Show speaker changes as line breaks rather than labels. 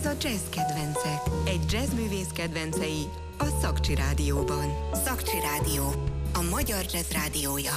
Ez a Jazz Kedvencek. Egy jazzművész kedvencei a Szakcsi Rádióban. Szakcsi Rádió. A magyar jazz rádiója.